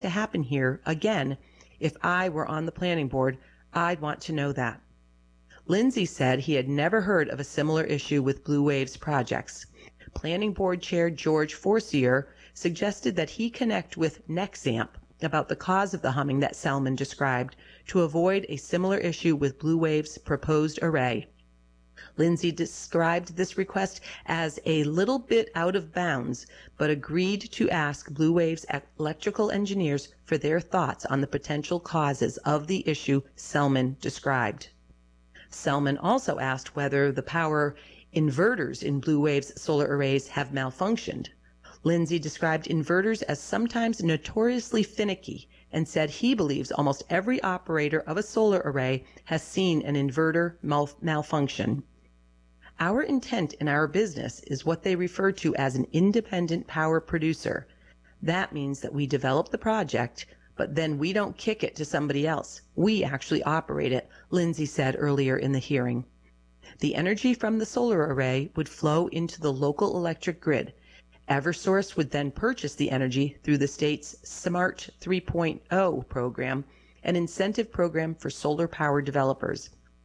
to happen here again. If I were on the planning board, I'd want to know that. Lindsay said he had never heard of a similar issue with Blue Wave's projects. Planning Board Chair George Forcier suggested that he connect with Nexamp about the cause of the humming that Selman described to avoid a similar issue with Blue Wave's proposed array. Lindsay described this request as a little bit out of bounds, but agreed to ask Blue Wave's electrical engineers for their thoughts on the potential causes of the issue Selman described. Selman also asked whether the power inverters in Blue Wave's solar arrays have malfunctioned. Lindsay described inverters as sometimes notoriously finicky and said he believes almost every operator of a solar array has seen an inverter malfunction. Our intent in our business is what they refer to as an independent power producer. That means that we develop the project, but then we don't kick it to somebody else. We actually operate it, Lindsay said earlier in the hearing. The energy from the solar array would flow into the local electric grid. Eversource would then purchase the energy through the state's SMART 3.0 program, an incentive program for solar power developers.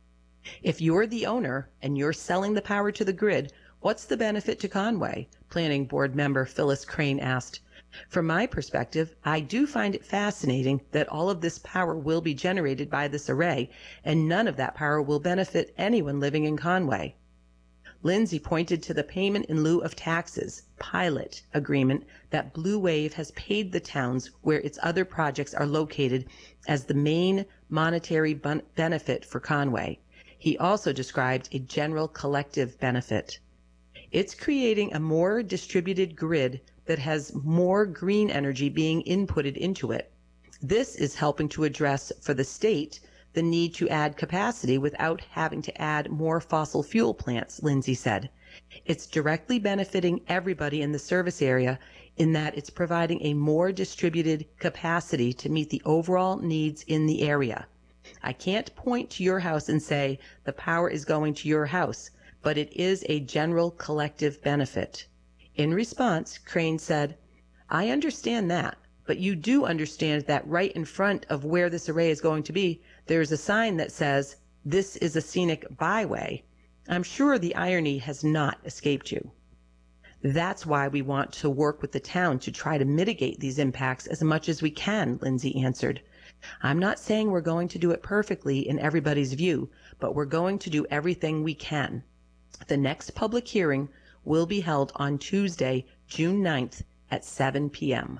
If you're the owner and you're selling the power to the grid, what's the benefit to Conway? Planning Board member Phyllis Crane asked. From my perspective, I do find it fascinating that all of this power will be generated by this array, and none of that power will benefit anyone living in Conway. Lindsay pointed to the payment in lieu of taxes, pilot agreement that Blue Wave has paid the towns where its other projects are located as the main monetary benefit for Conway. He also described a general collective benefit. It's creating a more distributed grid that has more green energy being inputted into it. This is helping to address for the state the need to add capacity without having to add more fossil fuel plants, Lindsay said. It's directly benefiting everybody in the service area in that it's providing a more distributed capacity to meet the overall needs in the area. I can't point to your house and say the power is going to your house, but it is a general collective benefit. In response, Crane said, I understand that, but you do understand that right in front of where this array is going to be, there's a sign that says, this is a scenic byway. I'm sure the irony has not escaped you. That's why we want to work with the town to try to mitigate these impacts as much as we can, Lindsay answered. I'm not saying we're going to do it perfectly in everybody's view, but we're going to do everything we can. The next public hearing will be held on Tuesday, June 9th at 7 p.m.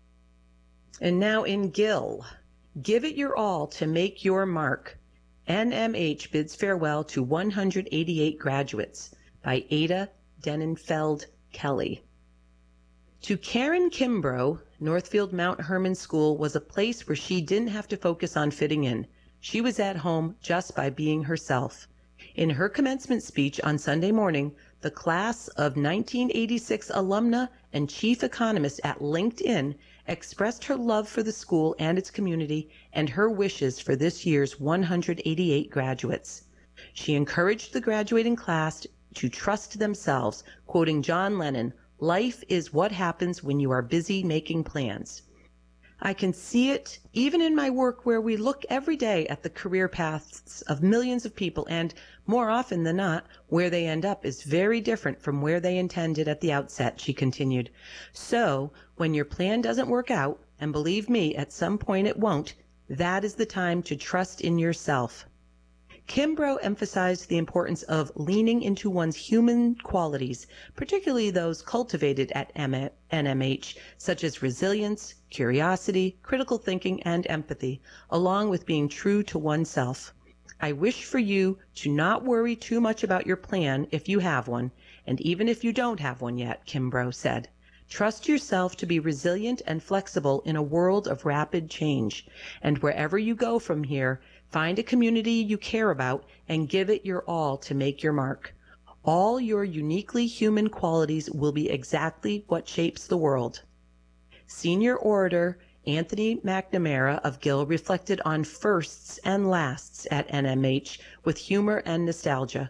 And now in Gill, give it your all to make your mark. NMH bids farewell to 188 graduates by Ada Denenfeld Kelly. To Karen Kimbrough, Northfield Mount Hermon School was a place where she didn't have to focus on fitting in. She was at home just by being herself. In her commencement speech on Sunday morning, the class of 1986 alumna and chief economist at LinkedIn expressed her love for the school and its community and her wishes for this year's 188 graduates. She encouraged the graduating class to trust themselves, quoting John Lennon, "Life is what happens when you are busy making plans." I can see it even in my work where we look every day at the career paths of millions of people, and more often than not, where they end up is very different from where they intended at the outset, she continued. So, when your plan doesn't work out, and believe me, at some point it won't, that is the time to trust in yourself. Kimbrough emphasized the importance of leaning into one's human qualities, particularly those cultivated at NMH, such as resilience, curiosity, critical thinking, and empathy, along with being true to oneself. I wish for you to not worry too much about your plan if you have one, and even if you don't have one yet, Kimbrough said. Trust yourself to be resilient and flexible in a world of rapid change, and wherever you go from here, find a community you care about and give it your all to make your mark. All your uniquely human qualities will be exactly what shapes the world. Senior orator Anthony McNamara of Gill reflected on firsts and lasts at NMH with humor and nostalgia.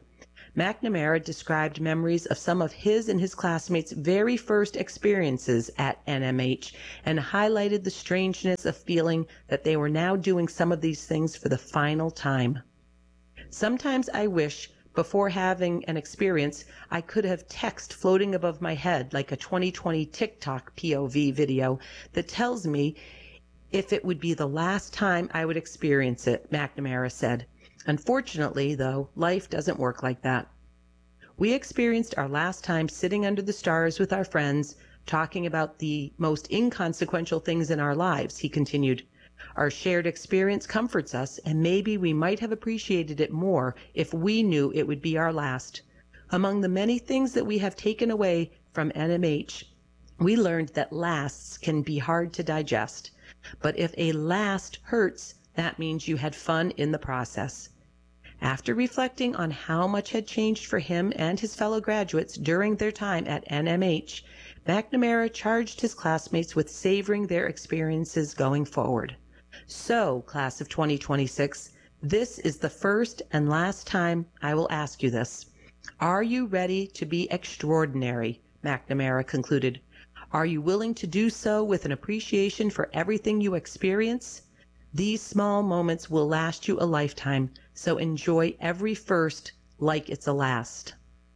McNamara described memories of some of his and his classmates' very first experiences at NMH and highlighted the strangeness of feeling that they were now doing some of these things for the final time. Sometimes I wish, before having an experience, I could have text floating above my head like a 2020 TikTok POV video that tells me if it would be the last time I would experience it, McNamara said. Unfortunately, though, life doesn't work like that. We experienced our last time sitting under the stars with our friends, talking about the most inconsequential things in our lives, he continued. Our shared experience comforts us, and maybe we might have appreciated it more if we knew it would be our last. Among the many things that we have taken away from NMH, we learned that lasts can be hard to digest. But if a last hurts, that means you had fun in the process. After reflecting on how much had changed for him and his fellow graduates during their time at NMH, McNamara charged his classmates with savoring their experiences going forward. So, class of 2026, this is the first and last time I will ask you this. Are you ready to be extraordinary? McNamara concluded. Are you willing to do so with an appreciation for everything you experience? These small moments will last you a lifetime, so enjoy every first like it's a last.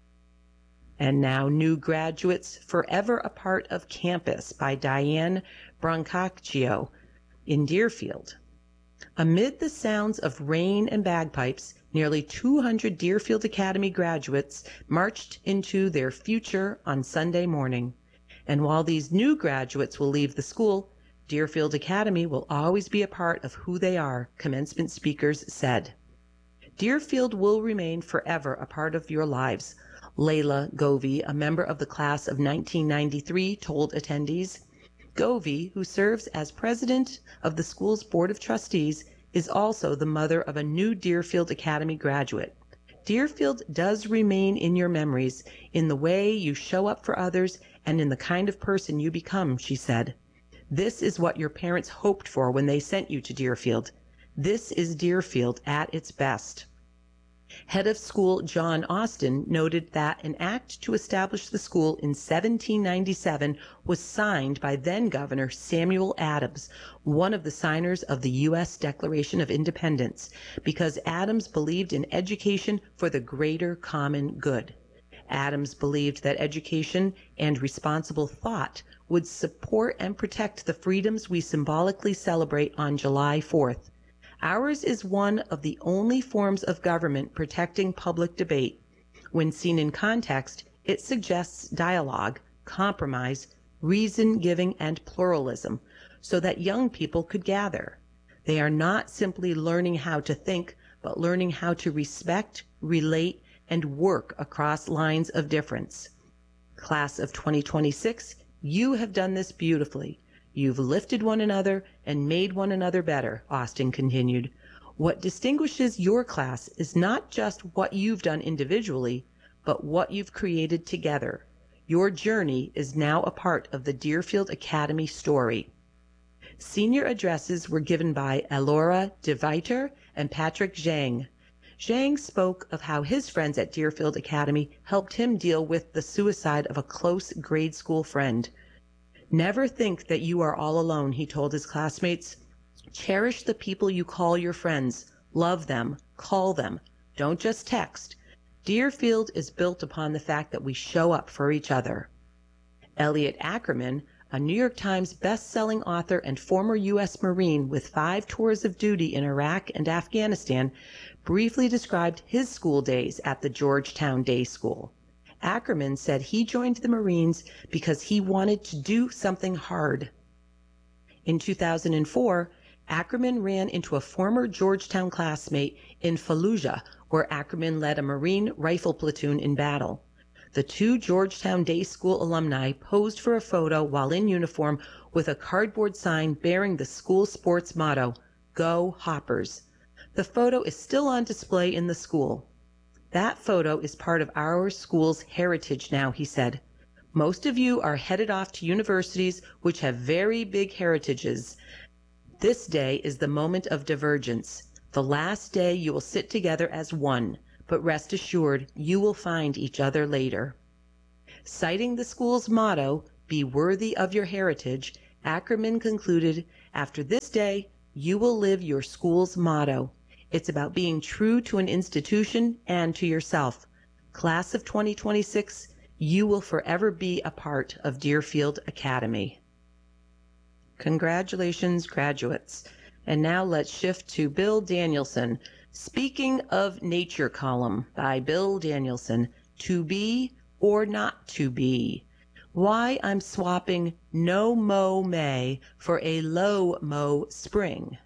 And now, New Graduates Forever a Part of Campus by Diane Brancaccio in Deerfield. Amid the sounds of rain and bagpipes, nearly 200 Deerfield Academy graduates marched into their future on Sunday morning. And while these new graduates will leave the school, Deerfield Academy will always be a part of who they are, commencement speakers said. Deerfield will remain forever a part of your lives, Layla Govey, a member of the class of 1993, told attendees. Govey, who serves as president of the school's board of trustees, is also the mother of a new Deerfield Academy graduate. Deerfield does remain in your memories, in the way you show up for others and in the kind of person you become, she said. This is what your parents hoped for when they sent you to Deerfield. This is Deerfield at its best. Head of school John Austin noted that an act to establish the school in 1797 was signed by then-Governor Samuel Adams, one of the signers of the U.S. Declaration of Independence, because Adams believed in education for the greater common good. Adams believed that education and responsible thought would support and protect the freedoms we symbolically celebrate on July 4th. Ours is one of the only forms of government protecting public debate. When seen in context, it suggests dialogue, compromise, reason-giving, and pluralism, so that young people could gather. They are not simply learning how to think, but learning how to respect, relate, and work across lines of difference. Class of 2026, you have done this beautifully. You've lifted one another and made one another better, Austin continued. What distinguishes your class is not just what you've done individually, but what you've created together. Your journey is now a part of the Deerfield Academy story. Senior addresses were given by Elora DeViter and Patrick Zhang. Zhang spoke of how his friends at Deerfield Academy helped him deal with the suicide of a close grade school friend. Never think that you are all alone, he told his classmates. Cherish the people you call your friends. Love them. Call them. Don't just text. Deerfield is built upon the fact that we show up for each other. Elliot Ackerman, a New York Times best-selling author and former U.S. Marine with 5 tours of duty in Iraq and Afghanistan, briefly described his school days at the Georgetown Day School. Ackerman said he joined the Marines because he wanted to do something hard. In 2004, Ackerman ran into a former Georgetown classmate in Fallujah, where Ackerman led a Marine rifle platoon in battle. The 2 Georgetown Day School alumni posed for a photo while in uniform with a cardboard sign bearing the school sports motto, Go Hoppers. The photo is still on display in the school. That photo is part of our school's heritage now, he said. Most of you are headed off to universities which have very big heritages. This day is the moment of divergence, the last day you will sit together as one, but rest assured you will find each other later. Citing the school's motto, "Be worthy of your heritage," Ackerman concluded, "After this day, you will live your school's motto. It's about being true to an institution and to yourself. Class of 2026, you will forever be a part of Deerfield Academy." Congratulations, graduates. And now let's shift to Bill Danielson. Speaking of Nature column by Bill Danielson, To Be or Not to Be. Why I'm swapping no mow May for a low mow spring.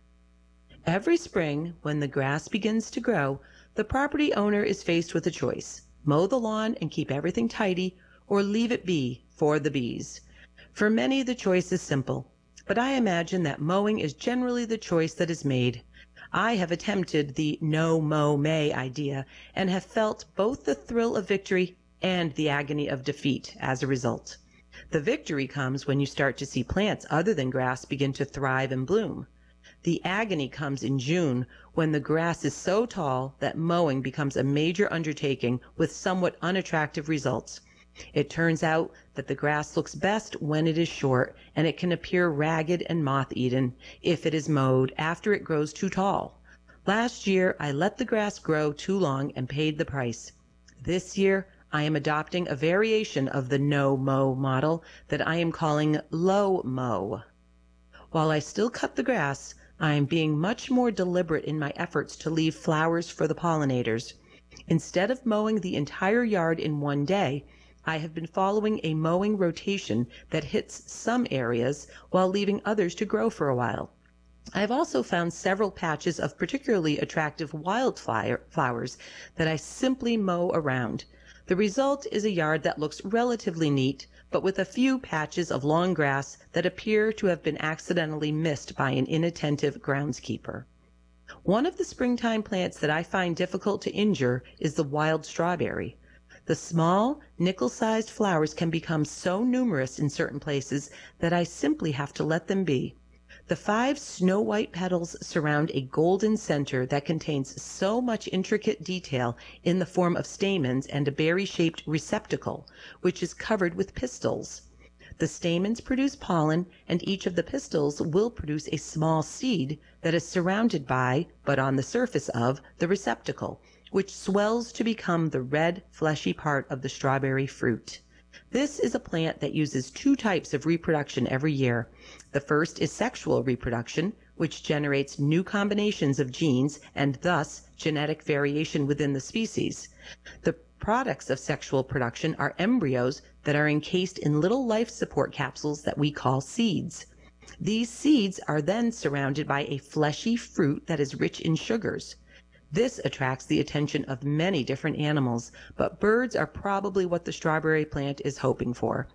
Every spring, when the grass begins to grow, the property owner is faced with a choice: mow the lawn and keep everything tidy, or leave it be for the bees. For many, the choice is simple, but I imagine that mowing is generally the choice that is made. I have attempted the no mow May idea and have felt both the thrill of victory and the agony of defeat as a result. The victory comes when you start to see plants other than grass begin to thrive and bloom. The agony comes in June, when the grass is so tall that mowing becomes a major undertaking with somewhat unattractive results. It turns out that the grass looks best when it is short, and it can appear ragged and moth-eaten if it is mowed after it grows too tall. Last year, I let the grass grow too long and paid the price. This year, I am adopting a variation of the no-mow model that I am calling low-mow. While I still cut the grass, I am being much more deliberate in my efforts to leave flowers for the pollinators. Instead of mowing the entire yard in one day, I have been following a mowing rotation that hits some areas while leaving others to grow for a while. I have also found several patches of particularly attractive wildflowers that I simply mow around. The result is a yard that looks relatively neat, but with a few patches of long grass that appear to have been accidentally missed by an inattentive groundskeeper. One of the springtime plants that I find difficult to injure is the wild strawberry. The small, nickel-sized flowers can become so numerous in certain places that I simply have to let them be. The 5 snow-white petals surround a golden center that contains so much intricate detail in the form of stamens and a berry-shaped receptacle, which is covered with pistils. The stamens produce pollen, and each of the pistils will produce a small seed that is surrounded by, but on the surface of, the receptacle, which swells to become the red, fleshy part of the strawberry fruit. This is a plant that uses 2 types of reproduction every year. The first is sexual reproduction, which generates new combinations of genes and thus genetic variation within the species. The products of sexual production are embryos that are encased in little life support capsules that we call seeds. These seeds are then surrounded by a fleshy fruit that is rich in sugars. This attracts the attention of many different animals, but birds are probably what the strawberry plant is hoping for.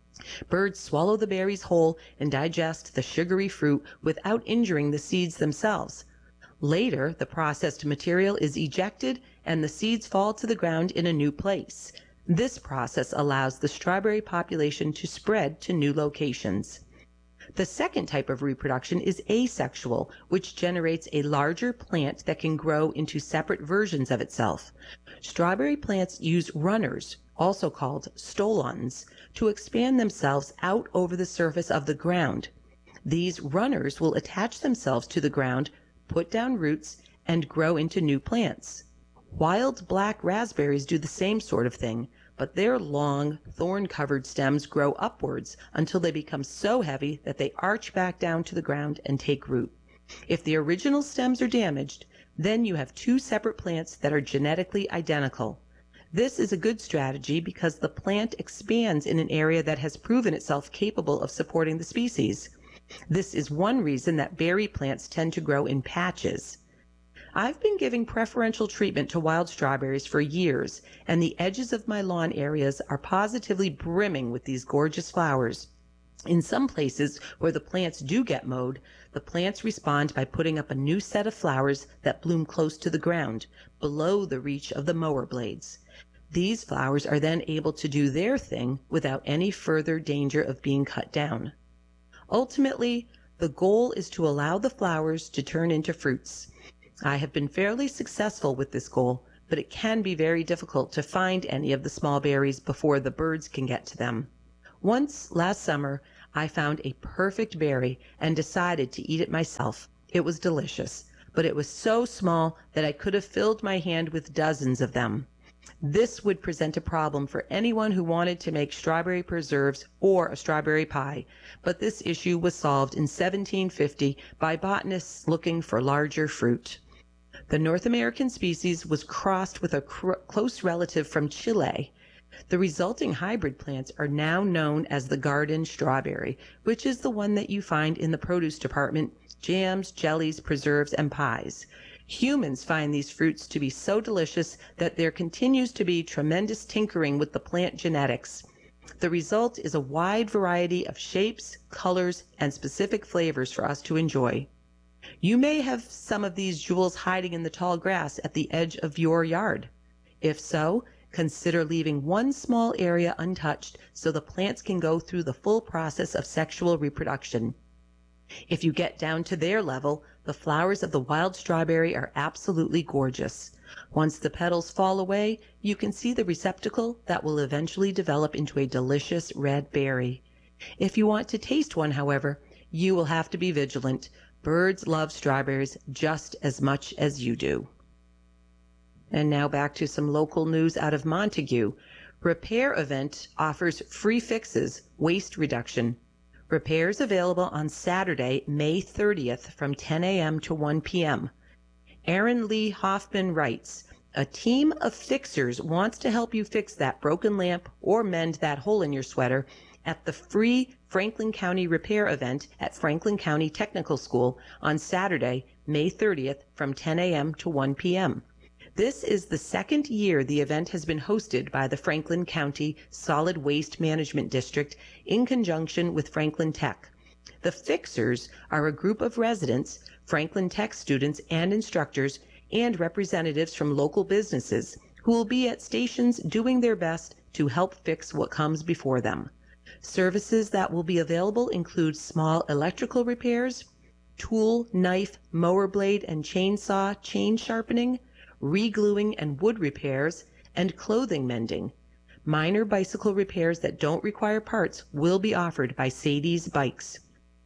Birds swallow the berries whole and digest the sugary fruit without injuring the seeds themselves. Later, the processed material is ejected and the seeds fall to the ground in a new place. This process allows the strawberry population to spread to new locations. The second type of reproduction is asexual, which generates a larger plant that can grow into separate versions of itself. Strawberry plants use runners, also called stolons, to expand themselves out over the surface of the ground. These runners will attach themselves to the ground, put down roots, and grow into new plants. Wild black raspberries do the same sort of thing, but their long, thorn-covered stems grow upwards until they become so heavy that they arch back down to the ground and take root. If the original stems are damaged, then you have 2 separate plants that are genetically identical. This is a good strategy because the plant expands in an area that has proven itself capable of supporting the species. This is one reason that berry plants tend to grow in patches. I've been giving preferential treatment to wild strawberries for years, and the edges of my lawn areas are positively brimming with these gorgeous flowers. In some places where the plants do get mowed, the plants respond by putting up a new set of flowers that bloom close to the ground, below the reach of the mower blades. These flowers are then able to do their thing without any further danger of being cut down. Ultimately, the goal is to allow the flowers to turn into fruits. I have been fairly successful with this goal, but it can be very difficult to find any of the small berries before the birds can get to them. Once, last summer, I found a perfect berry and decided to eat it myself. It was delicious, but it was so small that I could have filled my hand with dozens of them. This would present a problem for anyone who wanted to make strawberry preserves or a strawberry pie, but this issue was solved in 1750 by botanists looking for larger fruit. The North American species was crossed with a close relative from Chile. The resulting hybrid plants are now known as the garden strawberry, which is the one that you find in the produce department, jams, jellies, preserves, and pies. Humans find these fruits to be so delicious that there continues to be tremendous tinkering with the plant genetics. The result is a wide variety of shapes, colors, and specific flavors for us to enjoy. You may have some of these jewels hiding in the tall grass at the edge of your yard. If so, consider leaving one small area untouched so the plants can go through the full process of sexual reproduction. If you get down to their level, the flowers of the wild strawberry are absolutely gorgeous. Once the petals fall away, you can see the receptacle that will eventually develop into a delicious red berry. If you want to taste one, however, you will have to be vigilant. Birds love strawberries just as much as you do. And now back to some local news out of Montague. Repair Event offers free fixes, waste reduction. Repairs available on Saturday, May 30th from 10 a.m. to 1 p.m. Aaron Lee Hoffman writes, "A team of fixers wants to help you fix that broken lamp or mend that hole in your sweater at the free Franklin County Repair Event at Franklin County Technical School on Saturday, May 30th from 10 a.m. to 1 p.m. This is the second year the event has been hosted by the Franklin County Solid Waste Management District in conjunction with Franklin Tech. The fixers are a group of residents, Franklin Tech students and instructors, and representatives from local businesses who will be at stations doing their best to help fix what comes before them. Services that will be available include small electrical repairs, tool, knife, mower blade, and chainsaw chain sharpening, re-gluing and wood repairs, and clothing mending. Minor bicycle repairs that don't require parts will be offered by Sadie's Bikes.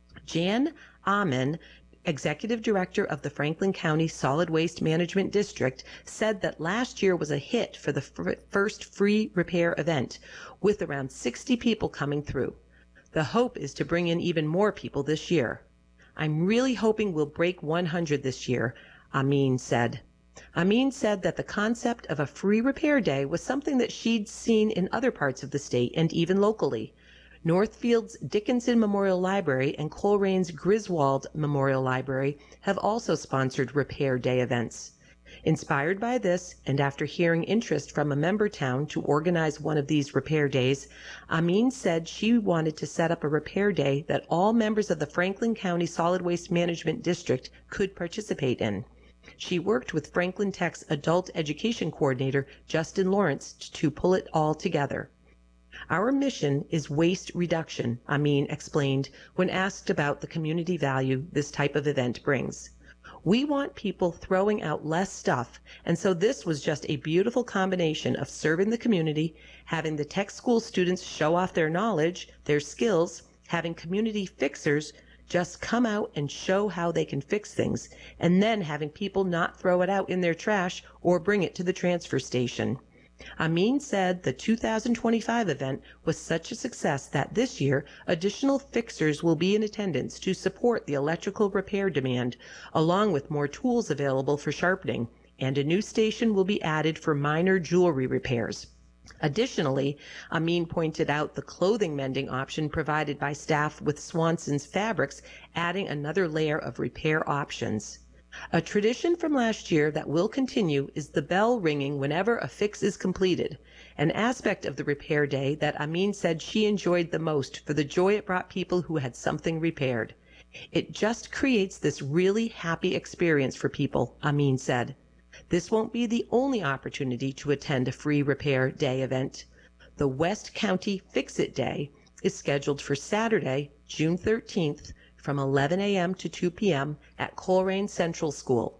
Jan Amen, Executive Director of the Franklin County Solid Waste Management District, said that last year was a hit for the first free repair event, with around 60 people coming through. The hope is to bring in even more people this year. "I'm really hoping we'll break 100 this year," Amin said. Amin said that the concept of a free repair day was something that she'd seen in other parts of the state and even locally. Northfield's Dickinson Memorial Library and Colerane's Griswold Memorial Library have also sponsored Repair Day events. Inspired by this, and after hearing interest from a member town to organize one of these repair days, Amin said she wanted to set up a repair day that all members of the Franklin County Solid Waste Management District could participate in. She worked with Franklin Tech's adult education coordinator, Justin Lawrence, to pull it all together. "Our mission is waste reduction," Amin explained when asked about the community value this type of event brings. "We want people throwing out less stuff, and so this was just a beautiful combination of serving the community, having the tech school students show off their knowledge, their skills, having community fixers just come out and show how they can fix things, and then having people not throw it out in their trash or bring it to the transfer station." Amin said the 2025 event was such a success that this year additional fixers will be in attendance to support the electrical repair demand, along with more tools available for sharpening, and a new station will be added for minor jewelry repairs. Additionally, Amin pointed out the clothing mending option provided by staff with Swanson's Fabrics, adding another layer of repair options. A tradition from last year that will continue is the bell ringing whenever a fix is completed, an aspect of the repair day that Amin said she enjoyed the most for the joy it brought people who had something repaired. "It just creates this really happy experience for people," Amin said. This won't be the only opportunity to attend a free repair day event. The West County Fix-It Day is scheduled for Saturday, June 13th from 11 a.m. to 2 p.m. at Coleraine Central School.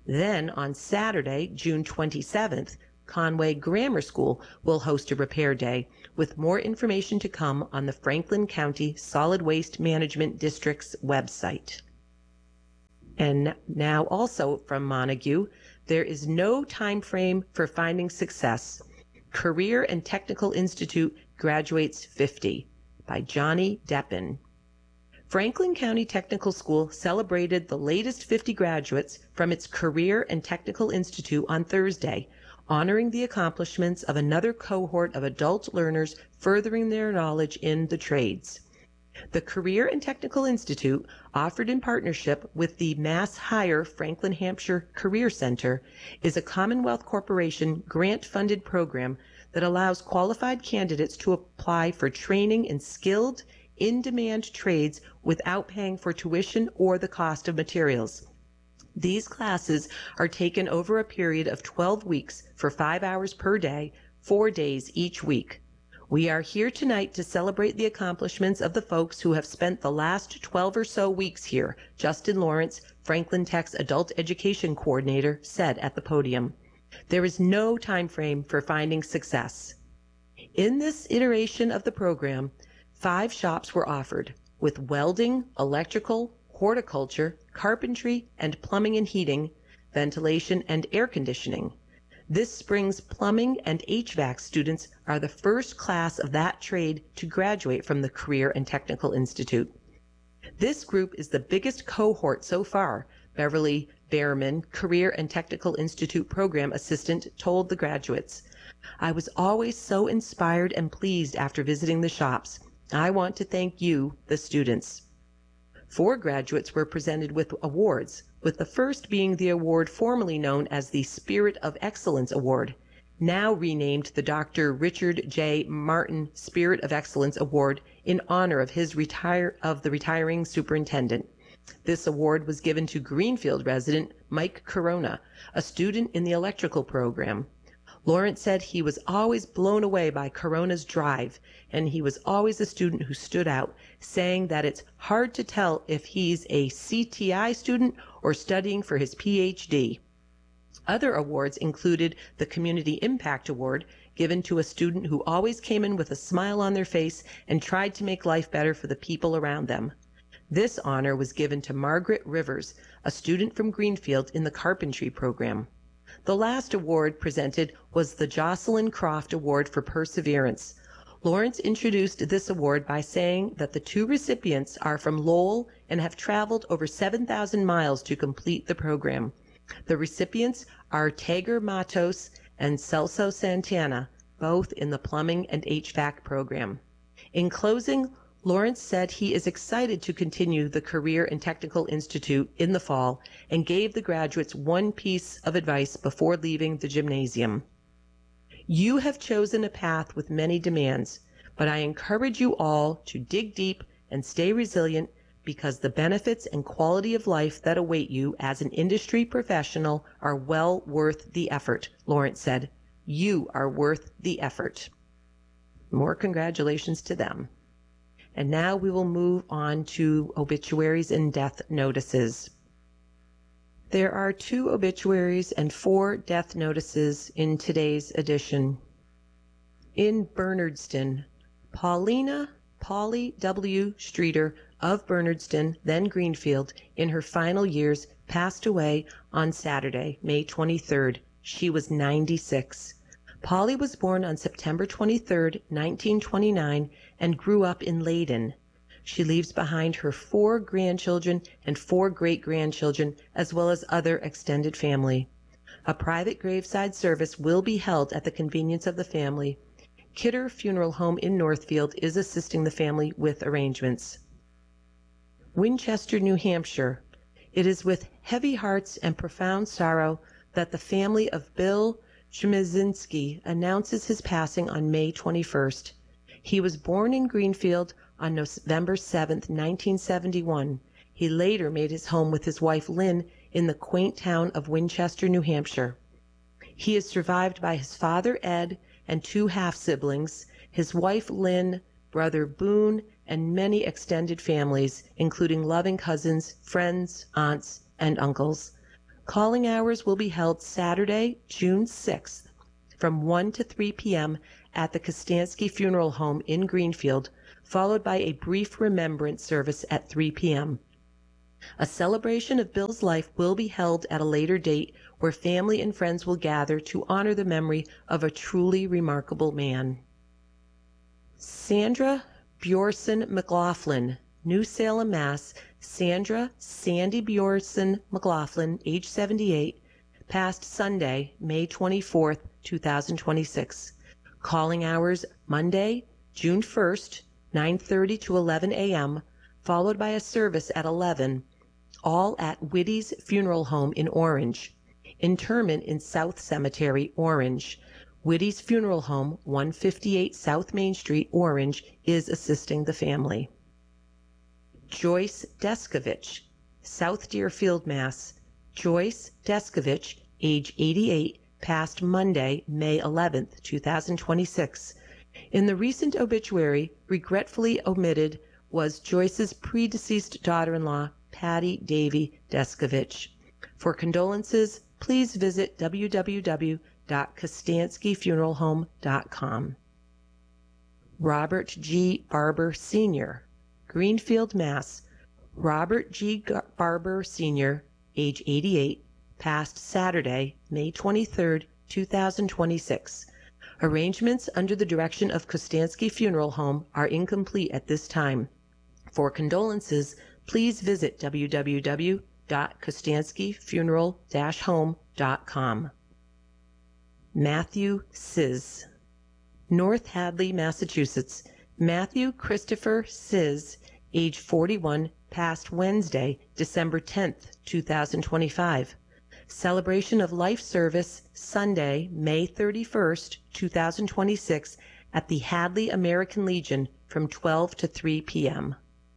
Then on Saturday, June 27th, Conway Grammar School will host a repair day, with more information to come on the Franklin County Solid Waste Management District's website. And now also from Montague, there is no time frame for finding success. Career and Technical Institute graduates 50 by Johnny Deppen. Franklin County Technical School celebrated the latest 50 graduates from its Career and Technical Institute on Thursday, honoring the accomplishments of another cohort of adult learners furthering their knowledge in the trades. The Career and Technical Institute, offered in partnership with the Mass Hire Franklin Hampshire Career Center, is a Commonwealth Corporation grant-funded program that allows qualified candidates to apply for training in skilled, in-demand trades without paying for tuition or the cost of materials. These classes are taken over a period of 12 weeks for 5 hours per day, 4 days each week. We are here tonight to celebrate the accomplishments of the folks who have spent the last 12 or so weeks here, Justin Lawrence, Franklin Tech's Adult Education Coordinator, said at the podium. There is no time frame for finding success. In this iteration of the program, 5 shops were offered, with welding, electrical, horticulture, carpentry, and plumbing and heating, ventilation, and air conditioning. This spring's plumbing and HVAC students are the first class of that trade to graduate from the Career and Technical Institute. This group is the biggest cohort so far, Beverly Behrman, Career and Technical Institute Program Assistant, told the graduates. I was always so inspired and pleased after visiting the shops. I want to thank you, the students. 4 graduates were presented with awards, with the first being the award formerly known as the Spirit of Excellence Award, now renamed the Dr. Richard J. Martin Spirit of Excellence Award in honor of the retiring superintendent. This award was given to Greenfield resident Mike Corona, a student in the electrical program. Lawrence said he was always blown away by Corona's drive, and he was always a student who stood out, saying that it's hard to tell if he's a CTI student or studying for his PhD. Other awards included the Community Impact Award, given to a student who always came in with a smile on their face and tried to make life better for the people around them. This honor was given to Margaret Rivers, a student from Greenfield in the carpentry program. The last award presented was the Jocelyn Croft Award for Perseverance. Lawrence introduced this award by saying that the 2 recipients are from Lowell and have traveled over 7,000 miles to complete the program. The recipients are Tager Matos and Celso Santana, both in the plumbing and HVAC program. In closing, Lawrence said he is excited to continue the Career and Technical Institute in the fall and gave the graduates one piece of advice before leaving the gymnasium. You have chosen a path with many demands, but I encourage you all to dig deep and stay resilient because the benefits and quality of life that await you as an industry professional are well worth the effort, Lawrence said. You are worth the effort. More congratulations to them. And now we will move on to obituaries and death notices. There are 2 obituaries and 4 death notices in today's edition. In Bernardston, Paulina Polly W. Streeter of Bernardston, then Greenfield, in her final years, passed away on Saturday, May 23rd. She was 96. Polly was born on September 23, 1929, and grew up in Leyden. She leaves behind her 4 grandchildren and 4 great-grandchildren, as well as other extended family. A private graveside service will be held at the convenience of the family. Kidder Funeral Home in Northfield is assisting the family with arrangements. Winchester, New Hampshire. It is with heavy hearts and profound sorrow that the family of Bill Chmiezinski announces his passing on May 21st. He was born in Greenfield on November 7, 1971. He later made his home with his wife Lynn in the quaint town of Winchester, New Hampshire. He is survived by his father Ed and 2 half-siblings, his wife Lynn, brother Boone, and many extended families, including loving cousins, friends, aunts, and uncles. Calling hours will be held Saturday, June 6th from 1 to 3 p.m. at the Kostansky Funeral Home in Greenfield, followed by a brief remembrance service at 3 p.m. A celebration of Bill's life will be held at a later date where family and friends will gather to honor the memory of a truly remarkable man. Sandra Bjorson McLaughlin, New Salem, Mass. Sandra Sandy Bjorson McLaughlin, age 78, passed Sunday, May 24th, 2026. Calling hours Monday, June 1st, 9:30 to 11 a.m., followed by a service at 11, all at Whitty's Funeral Home in Orange. Interment in South Cemetery, Orange. Whitty's Funeral Home, 158 South Main Street, Orange, is assisting the family. Joyce Deskovich, South Deerfield, Mass. Joyce Deskovich, age 88, passed Monday, May 11th, 2026. In the recent obituary, regretfully omitted was Joyce's predeceased daughter-in-law, Patty Davy Deskovich. For condolences, please visit www.kostanskyfuneralhome.com. Robert G. Barber, Sr., Greenfield, Mass. Robert G. Barber, Sr., age 88, passed Saturday, May 23rd, 2026. Arrangements under the direction of Kostansky Funeral Home are incomplete at this time. For condolences, please visit www.kostanskyfuneral-home.com. Matthew Sizz, North Hadley, Massachusetts. Matthew Christopher Sizz, age 41, passed Wednesday, December 10th, 2025. Celebration of life service Sunday, May 31st, 2026 at the Hadley American Legion from 12 to 3 p.m.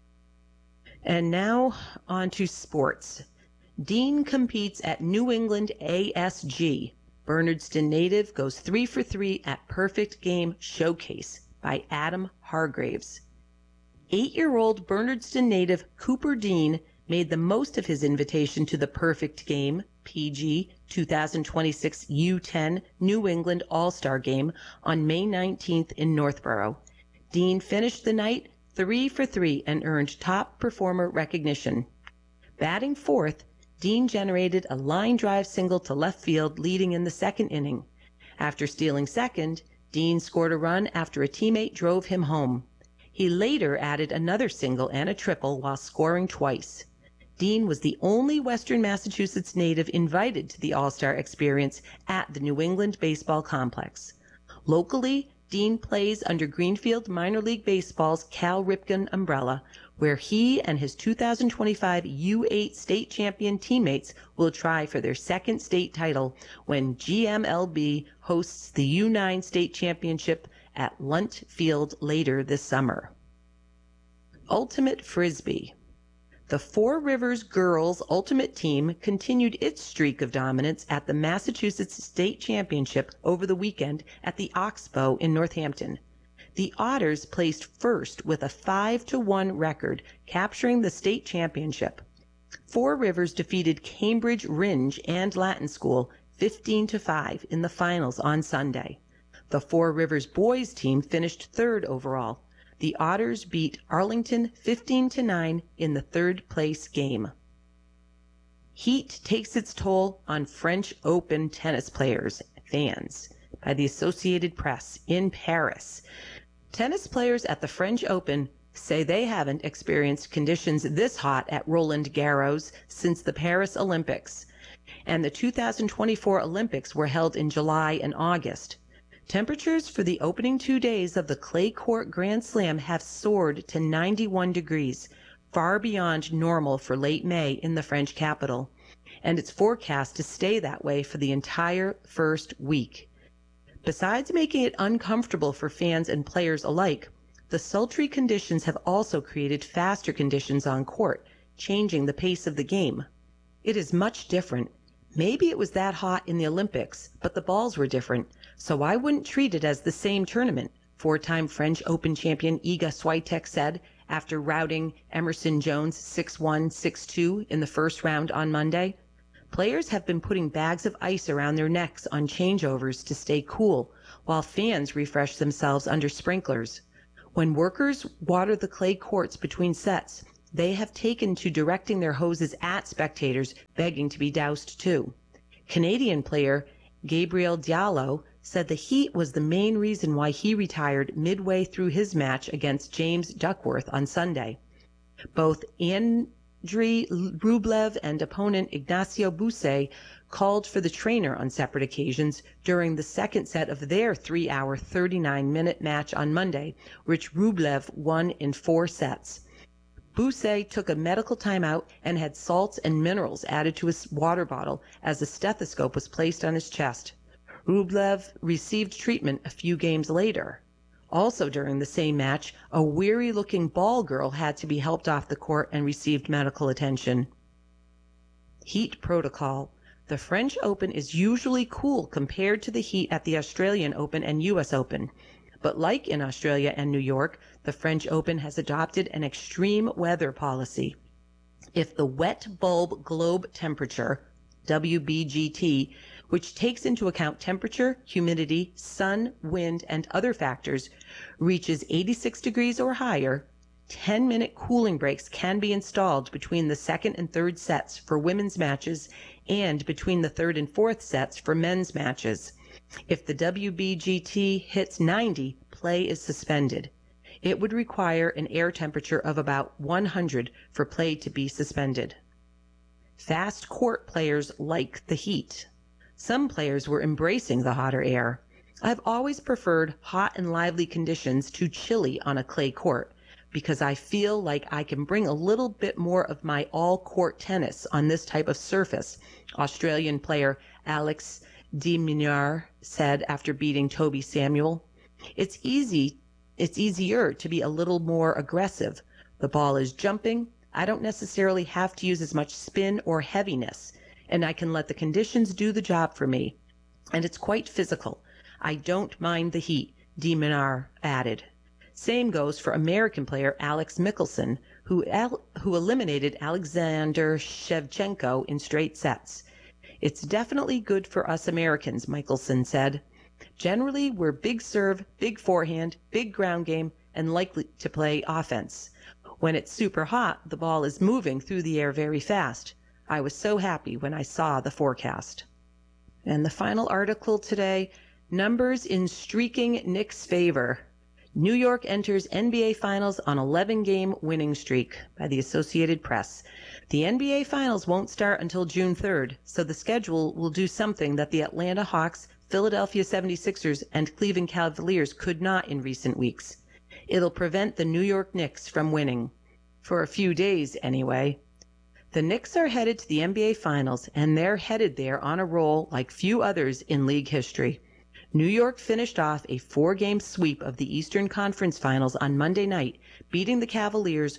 And now on to sports. Dean competes at New England ASG. Bernardston native goes 3 for 3 at Perfect Game Showcase by Adam Hargraves. 8-year-old Bernardston native Cooper Dean made the most of his invitation to the Perfect Game PG 2026 U10 New England All-Star Game on May 19th in Northborough. Dean finished the night 3 for 3 and earned top performer recognition. Batting fourth, Dean generated a line drive single to left field leading in the second inning. After stealing second, Dean scored a run after a teammate drove him home. He later added another single and a triple while scoring twice. Dean was the only Western Massachusetts native invited to the All-Star experience at the New England Baseball Complex. Locally, Dean plays under Greenfield Minor League Baseball's Cal Ripken umbrella, where he and his 2025 U8 state champion teammates will try for their second state title when GMLB hosts the U9 state championship at Lunt Field later this summer. Ultimate Frisbee. The Four Rivers girls ultimate team continued its streak of dominance at the Massachusetts State Championship over the weekend at the Oxbow in Northampton. The Otters placed first with a 5-1 record, capturing the state championship. Four Rivers defeated Cambridge Ringe and Latin School 15-5 in the finals on Sunday. The Four Rivers boys team finished third overall. The Otters beat Arlington 15-9 in the third place game. Heat takes its toll on French Open tennis players, fans, by the Associated Press in Paris. Tennis players at the French Open say they haven't experienced conditions this hot at Roland Garros since the Paris Olympics, and the 2024 Olympics were held in July and August. Temperatures for the opening 2 days of the clay court Grand Slam have soared to 91 degrees, far beyond normal for late May in the French capital, and it's forecast to stay that way for the entire first week. Besides making it uncomfortable for fans and players alike, the sultry conditions have also created faster conditions on court, changing the pace of the game. It is much different. Maybe it was that hot in the Olympics, but the balls were different, so I wouldn't treat it as the same tournament, four-time French Open champion Iga Swiatek said after routing Emerson Jones 6-1, 6-2 in the first round on Monday. Players have been putting bags of ice around their necks on changeovers to stay cool, while fans refresh themselves under sprinklers. When workers water the clay courts between sets, they have taken to directing their hoses at spectators begging to be doused too. Canadian player Gabriel Diallo said the heat was the main reason why he retired midway through his match against James Duckworth on Sunday. Both Andriy Rublev and opponent Ignacio Buse called for the trainer on separate occasions during the second set of their 3-hour, 39-minute match on Monday, which Rublev won in 4 sets. Buse took a medical timeout and had salts and minerals added to his water bottle as a stethoscope was placed on his chest. Rublev received treatment a few games later. Also during the same match, a weary-looking ball girl had to be helped off the court and received medical attention. Heat protocol. The French Open is usually cool compared to the heat at the Australian Open and US Open. But like in Australia and New York, the French Open has adopted an extreme weather policy. If the wet bulb globe temperature, WBGT, which takes into account temperature, humidity, sun, wind, and other factors, reaches 86 degrees or higher, 10-minute cooling breaks can be installed between the second and third sets for women's matches and between the third and fourth sets for men's matches. If the WBGT hits 90, play is suspended. It would require an air temperature of about 100 for play to be suspended. Fast court players like the heat. Some players were embracing the hotter air. I've always preferred hot and lively conditions to chilly on a clay court because I feel like I can bring a little bit more of my all-court tennis on this type of surface, Australian player Alex de Minaur said after beating Toby Samuel. It's easier to be a little more aggressive. The ball is jumping. I don't necessarily have to use as much spin or heaviness, and I can let the conditions do the job for me. And it's quite physical. I don't mind the heat, de Minaur added. Same goes for American player Alex Michelson, who eliminated Alexander Shevchenko in straight sets. It's definitely good for us Americans, Michelson said. Generally, we're big serve, big forehand, big ground game, and likely to play offense. When it's super hot, the ball is moving through the air very fast. I was so happy when I saw the forecast. And the final article today, numbers in streaking Knicks' favor. New York enters NBA Finals on 11-game winning streak by the Associated Press. The NBA Finals won't start until June 3rd, so the schedule will do something that the Atlanta Hawks, Philadelphia 76ers, and Cleveland Cavaliers could not in recent weeks. It'll prevent the New York Knicks from winning. For a few days, anyway. The Knicks are headed to the NBA Finals, and they're headed there on a roll like few others in league history. New York finished off a 4-game sweep of the Eastern Conference Finals on Monday night, beating the Cavaliers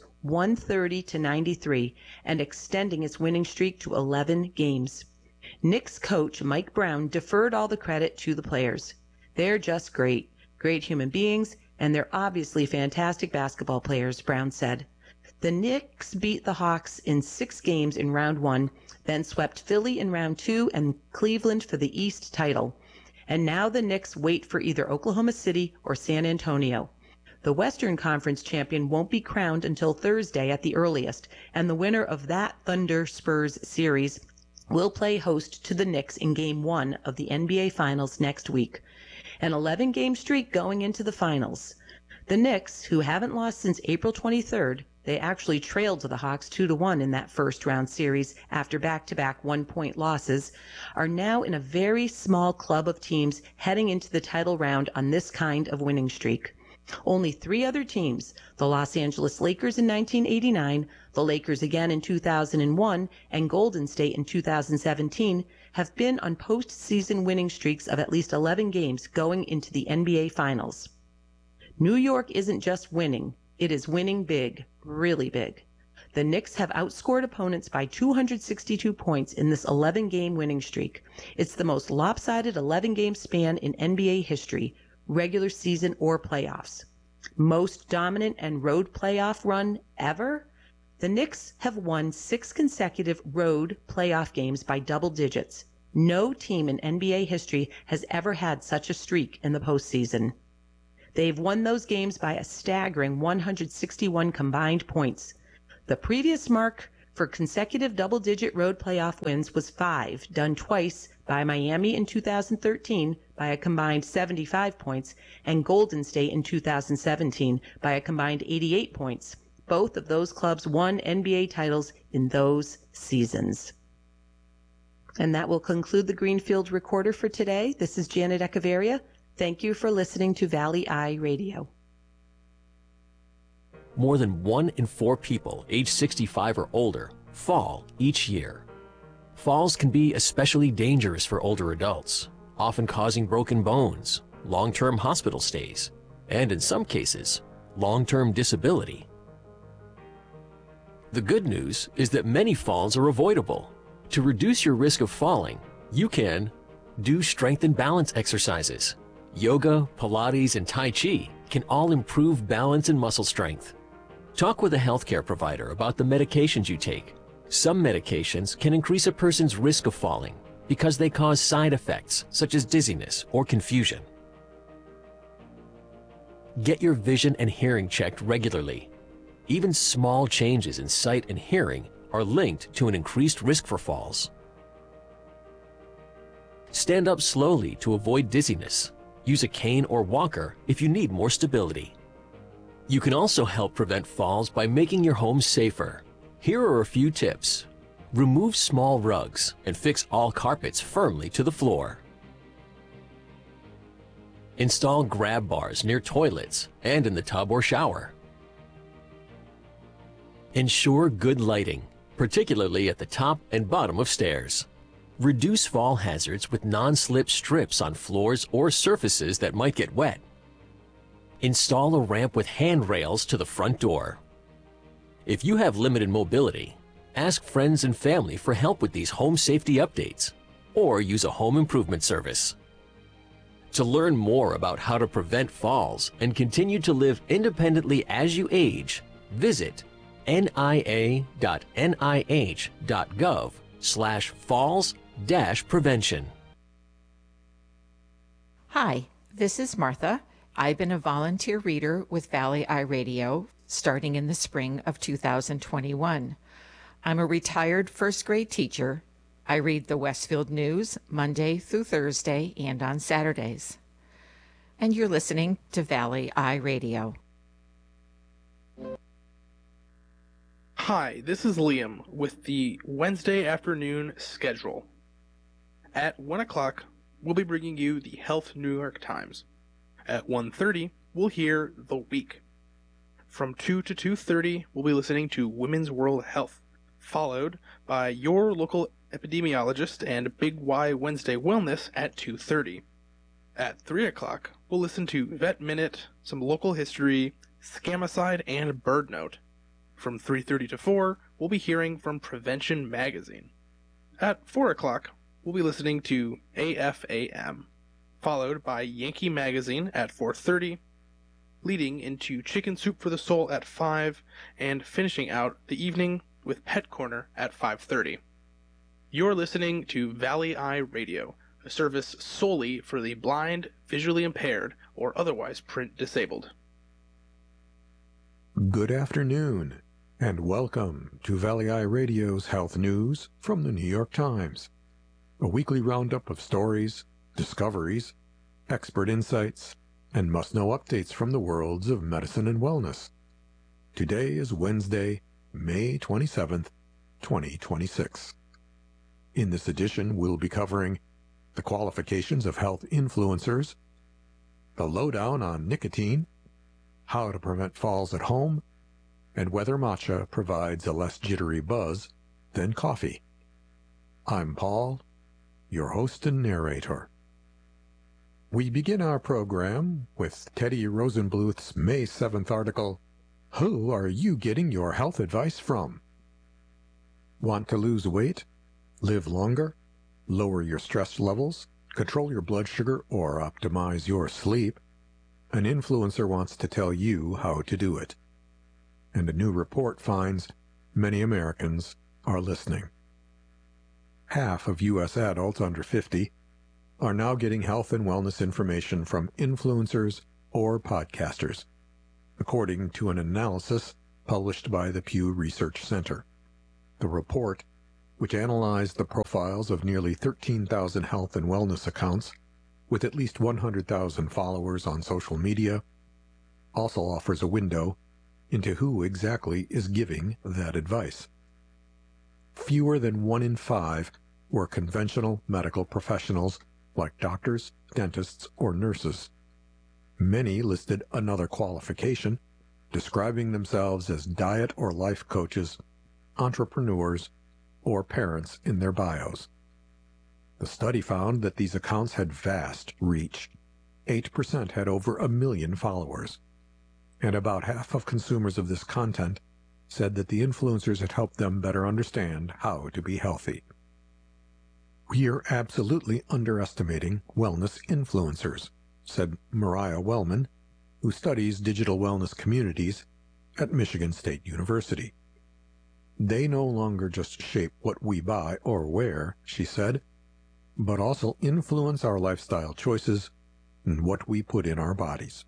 130-93 and extending its winning streak to 11 games. Knicks coach Mike Brown deferred all the credit to the players. They're just great human beings, and they're obviously fantastic basketball players, Brown said. The Knicks beat the Hawks in 6 games in round 1, then swept Philly in round 2 and Cleveland for the East title. And now the Knicks wait for either Oklahoma City or San Antonio. The Western Conference champion won't be crowned until Thursday at the earliest, and the winner of that Thunder-Spurs series will play host to the Knicks in Game 1 of the NBA Finals next week. An 11-game streak going into the Finals. The Knicks, who haven't lost since April 23rd, they actually trailed to the Hawks 2-1 in that first-round series after back-to-back one-point losses, are now in a very small club of teams heading into the title round on this kind of winning streak. Only 3 other teams, the Los Angeles Lakers in 1989, the Lakers again in 2001, and Golden State in 2017, have been on postseason winning streaks of at least 11 games going into the NBA Finals. New York isn't just winning, it is winning big, really big. The Knicks have outscored opponents by 262 points in this 11-game winning streak. It's the most lopsided 11-game span in NBA history, regular season or playoffs. Most dominant and road playoff run ever? The Knicks have won 6 consecutive road playoff games by double digits. No team in NBA history has ever had such a streak in the postseason. They've won those games by a staggering 161 combined points. The previous mark for consecutive double-digit road playoff wins was 5, done twice by Miami in 2013 by a combined 75 points, and Golden State in 2017 by a combined 88 points. Both of those clubs won NBA titles in those seasons. And that will conclude the Greenfield Recorder for today. This is Janet Echeverria. Thank you for listening to Valley Eye Radio. More than 1 in 4 people age 65 or older fall each year. Falls can be especially dangerous for older adults, often causing broken bones, long-term hospital stays, and in some cases, long-term disability. The good news is that many falls are avoidable. To reduce your risk of falling, you can do strength and balance exercises. Yoga, Pilates, and Tai Chi can all improve balance and muscle strength. Talk with a healthcare provider about the medications you take. Some medications can increase a person's risk of falling because they cause side effects such as dizziness or confusion. Get your vision and hearing checked regularly. Even small changes in sight and hearing are linked to an increased risk for falls. Stand up slowly to avoid dizziness. Use a cane or walker if you need more stability. You can also help prevent falls by making your home safer. Here are a few tips. Remove small rugs and fix all carpets firmly to the floor. Install grab bars near toilets and in the tub or shower. Ensure good lighting, particularly at the top and bottom of stairs. Reduce fall hazards with non-slip strips on floors or surfaces that might get wet. Install a ramp with handrails to the front door. If you have limited mobility, ask friends and family for help with these home safety updates, or use a home improvement service. To learn more about how to prevent falls and continue to live independently as you age, visit nia.nih.gov/falls-prevention. Hi, this is Martha. I've been a volunteer reader with Valley Eye Radio starting in the spring of 2021. I'm a retired first grade teacher. I read the Westfield News Monday through Thursday and on Saturdays. And you're listening to Valley Eye Radio. Hi, this is Liam with the Wednesday afternoon schedule. At 1 o'clock, we'll be bringing you the Health New York Times. At 1:30, we'll hear The Week. From 2 to 2:30, we'll be listening to Women's World Health, followed by your local epidemiologist and Big Y Wednesday Wellness at 2:30. At 3 o'clock, we'll listen to Vet Minute, some local history, Scamicide, and Bird Note. From 3:30 to 4, we'll be hearing from Prevention Magazine. At 4 o'clock, we'll be listening to AFAM, followed by Yankee Magazine at 4:30, leading into Chicken Soup for the Soul at 5, and finishing out the evening with Pet Corner at 5:30. You're listening to Valley Eye Radio, a service solely for the blind, visually impaired, or otherwise print disabled. Good afternoon, and welcome to Valley Eye Radio's Health News from the New York Times, a weekly roundup of stories, discoveries, expert insights, and must-know updates from the worlds of medicine and wellness. Today is Wednesday, May 27th, 2026. In this edition, we'll be covering the qualifications of health influencers, the lowdown on nicotine, how to prevent falls at home, and whether matcha provides a less jittery buzz than coffee. I'm Paul, your host and narrator. We begin our program with Teddy Rosenbluth's May 7th article, Who Are You Getting Your Health Advice From? Want to lose weight, live longer, lower your stress levels, control your blood sugar, or optimize your sleep? An influencer wants to tell you how to do it. And a new report finds many Americans are listening. Half of U.S. adults under 50 are now getting health and wellness information from influencers or podcasters, according to an analysis published by the Pew Research Center. The report, which analyzed the profiles of nearly 13,000 health and wellness accounts with at least 100,000 followers on social media, also offers a window into who exactly is giving that advice. Fewer than 1 in 5 were conventional medical professionals like doctors, dentists, or nurses. Many listed another qualification, describing themselves as diet or life coaches, entrepreneurs, or parents in their bios. The study found that these accounts had vast reach. 8% had over 1 million followers. And about half of consumers of this content said that the influencers had helped them better understand how to be healthy. We are absolutely underestimating wellness influencers, said Mariah Wellman, who studies digital wellness communities at Michigan State University. They no longer just shape what we buy or wear, she said, but also influence our lifestyle choices and what we put in our bodies.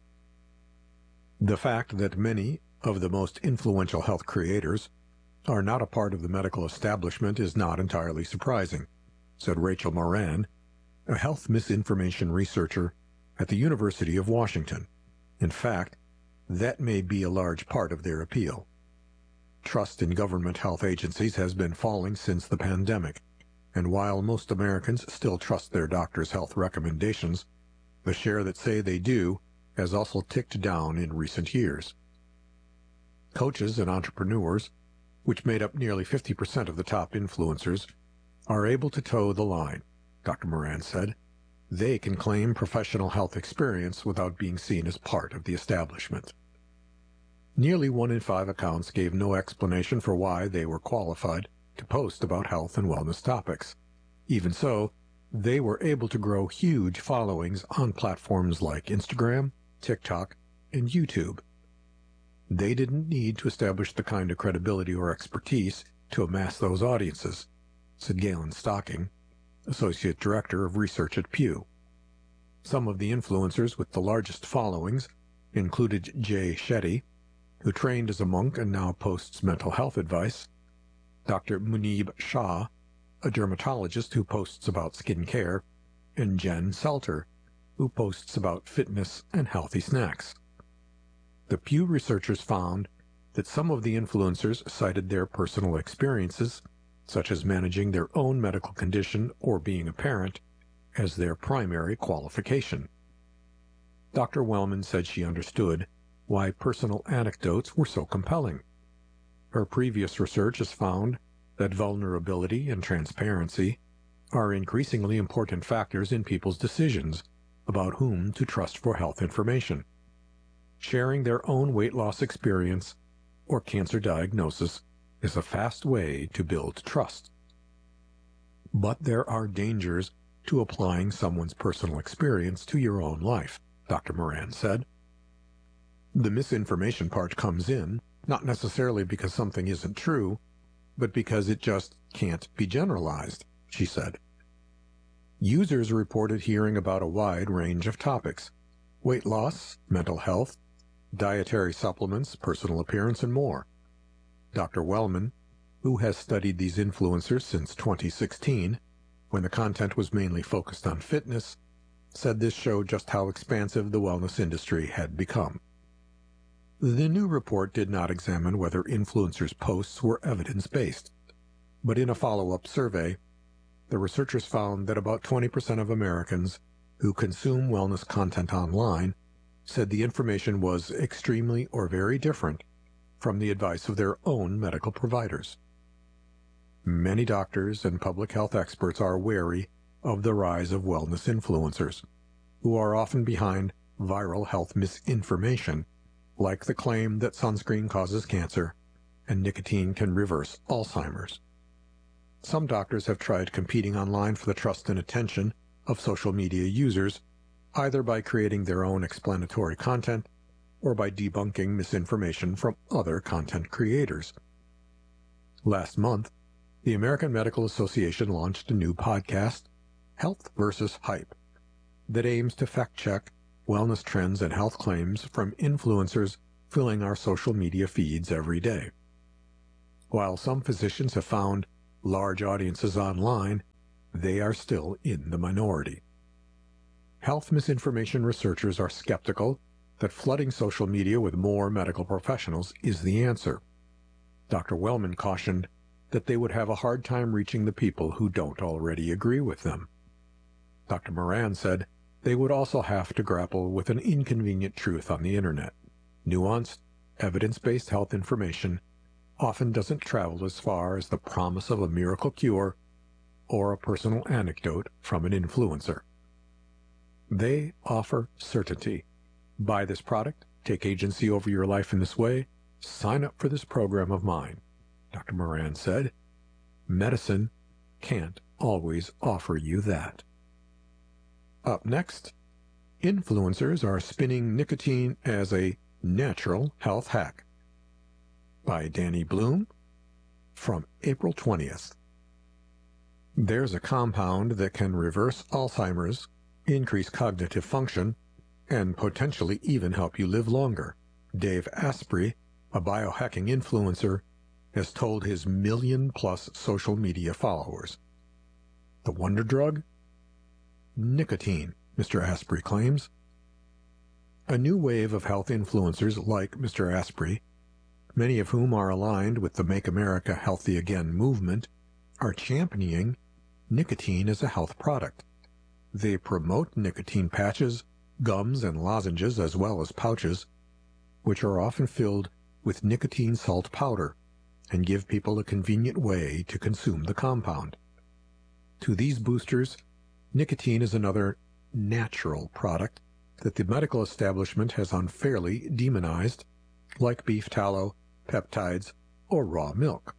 The fact that many of the most influential health creators are not a part of the medical establishment is not entirely surprising, said Rachel Moran, a health misinformation researcher at the University of Washington. In fact, that may be a large part of their appeal. Trust in government health agencies has been falling since the pandemic, and while most Americans still trust their doctor's health recommendations, the share that say they do has also ticked down in recent years. Coaches and entrepreneurs, which made up nearly 50% of the top influencers, are able to toe the line, Dr. Moran said. They can claim professional health experience without being seen as part of the establishment. Nearly 1 in 5 accounts gave no explanation for why they were qualified to post about health and wellness topics. Even so, they were able to grow huge followings on platforms like Instagram, TikTok, and YouTube. They didn't need to establish the kind of credibility or expertise to amass those audiences, said Galen Stocking, Associate Director of Research at Pew. Some of the influencers with the largest followings included Jay Shetty, who trained as a monk and now posts mental health advice, Dr. Munib Shah, a dermatologist who posts about skin care, and Jen Selter, who posts about fitness and healthy snacks. The Pew researchers found that some of the influencers cited their personal experiences, such as managing their own medical condition or being a parent, as their primary qualification. Dr. Wellman said she understood why personal anecdotes were so compelling. Her previous research has found that vulnerability and transparency are increasingly important factors in people's decisions about whom to trust for health information. Sharing their own weight loss experience or cancer diagnosis is a fast way to build trust. But there are dangers to applying someone's personal experience to your own life, Dr. Moran said. The misinformation part comes in, not necessarily because something isn't true, but because it just can't be generalized, she said. Users reported hearing about a wide range of topics: weight loss, mental health, dietary supplements, personal appearance, and more. Dr. Wellman, who has studied these influencers since 2016, when the content was mainly focused on fitness, said this showed just how expansive the wellness industry had become. The new report did not examine whether influencers' posts were evidence-based, but in a follow-up survey, the researchers found that about 20% of Americans who consume wellness content online said the information was extremely or very different from the advice of their own medical providers. Many doctors and public health experts are wary of the rise of wellness influencers, who are often behind viral health misinformation, like the claim that sunscreen causes cancer and nicotine can reverse Alzheimer's. Some doctors have tried competing online for the trust and attention of social media users, either by creating their own explanatory content or by debunking misinformation from other content creators. Last month, the American Medical Association launched a new podcast, Health versus Hype, that aims to fact-check wellness trends and health claims from influencers filling our social media feeds every day. While some physicians have found large audiences online, they are still in the minority. Health misinformation researchers are skeptical that flooding social media with more medical professionals is the answer. Dr. Wellman cautioned that they would have a hard time reaching the people who don't already agree with them. Dr. Moran said they would also have to grapple with an inconvenient truth on the internet. Nuanced, evidence-based health information often doesn't travel as far as the promise of a miracle cure or a personal anecdote from an influencer. They offer certainty. Buy this product, take agency over your life in this way, sign up for this program of mine. Dr. Moran said, medicine can't always offer you that. Up next, influencers are spinning nicotine as a natural health hack. By Danny Bloom, from April 20th. There's a compound that can reverse Alzheimer's, increase cognitive function, and potentially even help you live longer. Dave Asprey, a biohacking influencer, has told his million-plus social media followers. The wonder drug? Nicotine, Mr. Asprey claims. A new wave of health influencers like Mr. Asprey, many of whom are aligned with the Make America Healthy Again movement, are championing nicotine as a health product. They promote nicotine patches, gums, and lozenges as well as pouches, which are often filled with nicotine salt powder and give people a convenient way to consume the compound. To these boosters, nicotine is another natural product that the medical establishment has unfairly demonized, like beef tallow, peptides, or raw milk.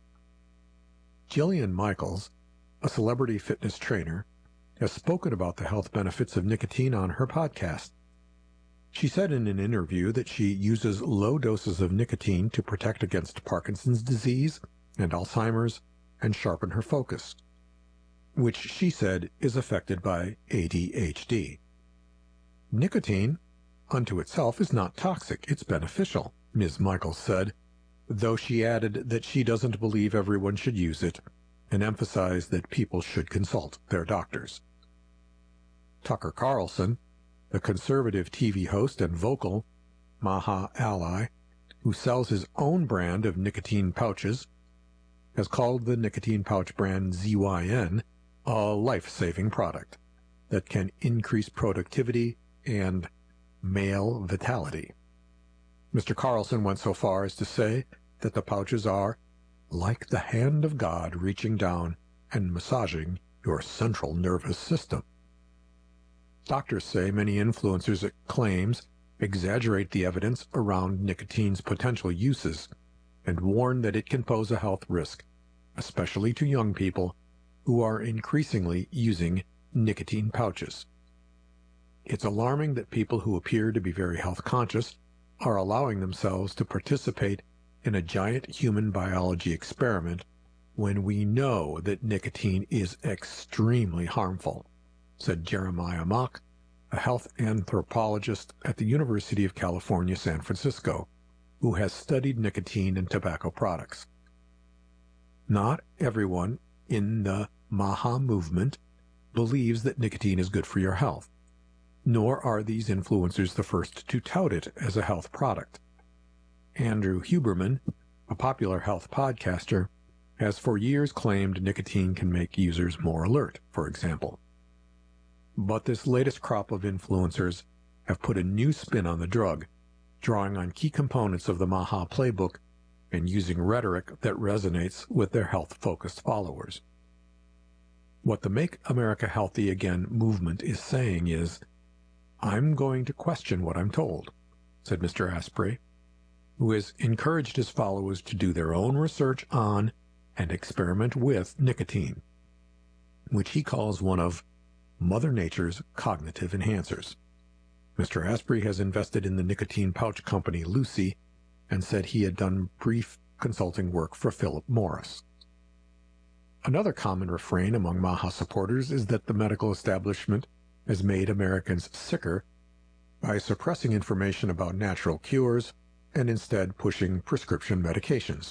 Jillian Michaels, a celebrity fitness trainer, has spoken about the health benefits of nicotine on her podcast. She said in an interview that she uses low doses of nicotine to protect against Parkinson's disease and Alzheimer's and sharpen her focus, which she said is affected by ADHD. Nicotine, unto itself, is not toxic, it's beneficial, Ms. Michaels said, though she added that she doesn't believe everyone should use it and emphasized that people should consult their doctors. Tucker Carlson, the conservative TV host and vocal Maha ally, who sells his own brand of nicotine pouches, has called the nicotine pouch brand ZYN a life-saving product that can increase productivity and male vitality. Mr. Carlson went so far as to say that the pouches are like the hand of God reaching down and massaging your central nervous system. Doctors say many influencers' claims exaggerate the evidence around nicotine's potential uses and warn that it can pose a health risk, especially to young people who are increasingly using nicotine pouches. It's alarming that people who appear to be very health conscious are allowing themselves to participate in a giant human biology experiment when we know that nicotine is extremely harmful, said Jeremiah Mock, a health anthropologist at the University of California, San Francisco, who has studied nicotine and tobacco products. Not everyone in the Maha movement believes that nicotine is good for your health, nor are these influencers the first to tout it as a health product. Andrew Huberman, a popular health podcaster, has for years claimed nicotine can make users more alert, for example. But this latest crop of influencers have put a new spin on the drug, drawing on key components of the Maha playbook and using rhetoric that resonates with their health-focused followers. What the Make America Healthy Again movement is saying is, I'm going to question what I'm told, said Mr. Asprey, who has encouraged his followers to do their own research on and experiment with nicotine, which he calls one of Mother Nature's cognitive enhancers. Mr. Asprey has invested in the nicotine pouch company Lucy and said he had done brief consulting work for Philip Morris. Another common refrain among MAHA supporters is that the medical establishment has made Americans sicker by suppressing information about natural cures and instead pushing prescription medications.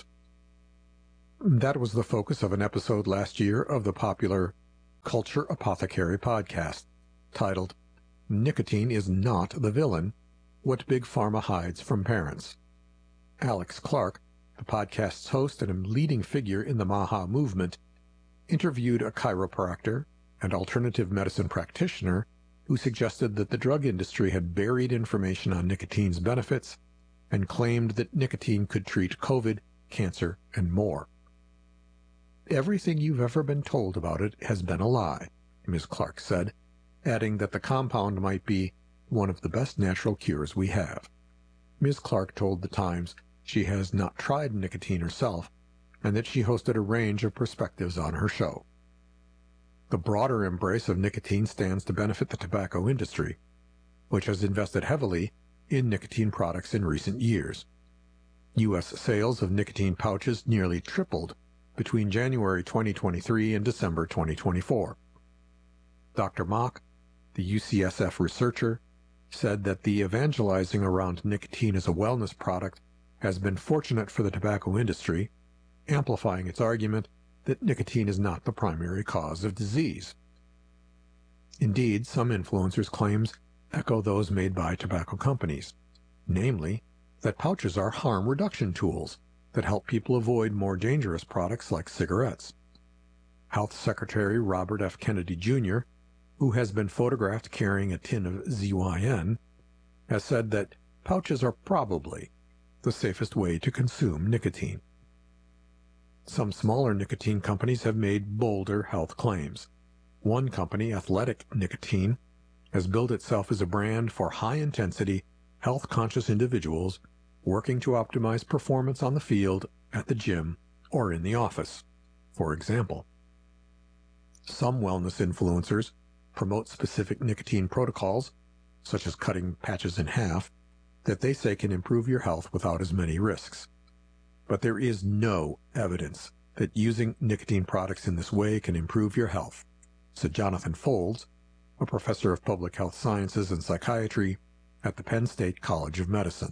That was the focus of an episode last year of the popular Culture Apothecary podcast, titled "Nicotine is Not the Villain: What Big Pharma Hides from Parents." Alex Clark, the podcast's host and a leading figure in the MAHA movement, interviewed a chiropractor and alternative medicine practitioner who suggested that the drug industry had buried information on nicotine's benefits and claimed that nicotine could treat COVID, cancer, and more. "Everything you've ever been told about it has been a lie," Ms. Clark said, adding that the compound might be one of the best natural cures we have. Ms. Clark told The Times she has not tried nicotine herself and that she hosted a range of perspectives on her show. The broader embrace of nicotine stands to benefit the tobacco industry, which has invested heavily in nicotine products in recent years. U.S. sales of nicotine pouches nearly tripled between January 2023 and December 2024. Dr. Mock, the UCSF researcher, said that the evangelizing around nicotine as a wellness product has been fortunate for the tobacco industry, amplifying its argument that nicotine is not the primary cause of disease. Indeed, some influencers' claims echo those made by tobacco companies, namely that pouches are harm reduction tools that help people avoid more dangerous products like cigarettes. Health Secretary Robert F. Kennedy Jr., who has been photographed carrying a tin of ZYN, has said that pouches are probably the safest way to consume nicotine. Some smaller nicotine companies have made bolder health claims. One company, Athletic Nicotine, has billed itself as a brand for high-intensity, health-conscious individuals working to optimize performance on the field, at the gym, or in the office, for example. Some wellness influencers promote specific nicotine protocols, such as cutting patches in half, that they say can improve your health without as many risks. But there is no evidence that using nicotine products in this way can improve your health, said Jonathan Folds, a professor of public health sciences and psychiatry at the Penn State College of Medicine.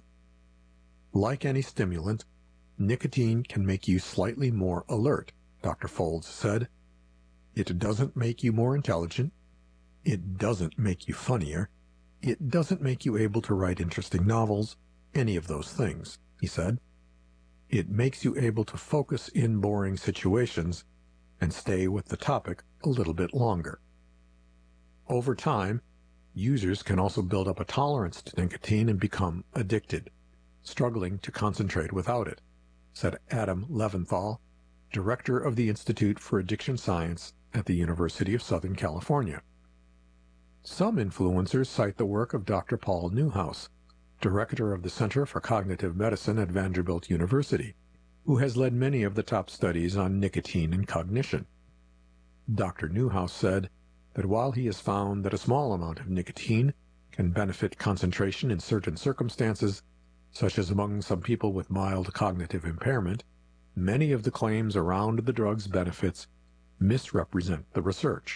Like any stimulant, nicotine can make you slightly more alert, Dr. Folds said. It doesn't make you more intelligent. It doesn't make you funnier. It doesn't make you able to write interesting novels, any of those things, he said. It makes you able to focus in boring situations and stay with the topic a little bit longer. Over time, users can also build up a tolerance to nicotine and become addicted, struggling to concentrate without it, said Adam Leventhal, director of the Institute for Addiction Science at the University of Southern California. Some influencers cite the work of Dr. Paul Newhouse, director of the Center for Cognitive Medicine at Vanderbilt University, who has led many of the top studies on nicotine and cognition. Dr. Newhouse said that while he has found that a small amount of nicotine can benefit concentration in certain circumstances, such as among some people with mild cognitive impairment, many of the claims around the drug's benefits misrepresent the research.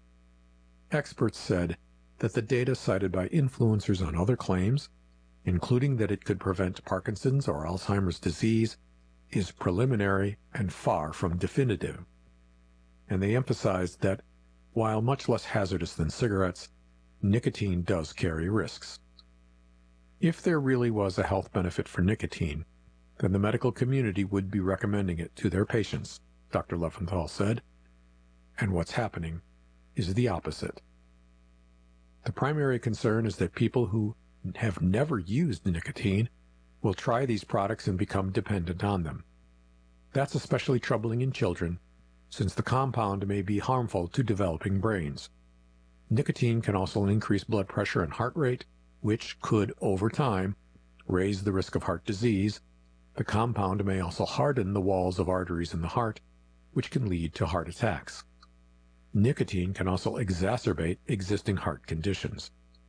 Experts said that the data cited by influencers on other claims, including that it could prevent Parkinson's or Alzheimer's disease, is preliminary and far from definitive. And they emphasized that, while much less hazardous than cigarettes, nicotine does carry risks. If there really was a health benefit for nicotine, then the medical community would be recommending it to their patients, Dr. Leventhal said. And what's happening is the opposite. The primary concern is that people who have never used nicotine will try these products and become dependent on them. That's especially troubling in children, since the compound may be harmful to developing brains. Nicotine can also increase blood pressure and heart rate, which could, over time, raise the risk of heart disease. The compound may also harden the walls of arteries in the heart, which can lead to heart attacks. Nicotine can also exacerbate existing heart conditions.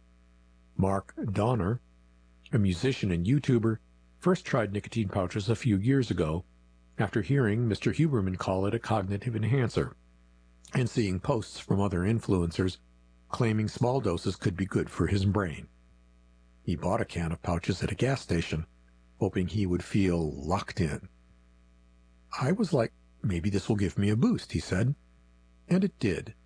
Mark Donner, a musician and YouTuber, first tried nicotine pouches a few years ago after hearing Mr. Huberman call it a cognitive enhancer and seeing posts from other influencers claiming small doses could be good for his brain. He bought a can of pouches at a gas station, hoping he would feel locked in. I was like, maybe this will give me a boost, he said. And it did.